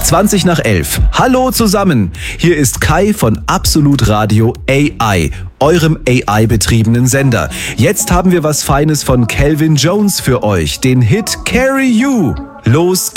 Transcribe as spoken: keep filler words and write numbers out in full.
zwanzig nach elf. Hallo zusammen. Hier ist Kai von Absolut Radio A I, eurem A I-betriebenen Sender. Jetzt haben wir was Feines von Calvin Jones für euch, den Hit Carry You. Los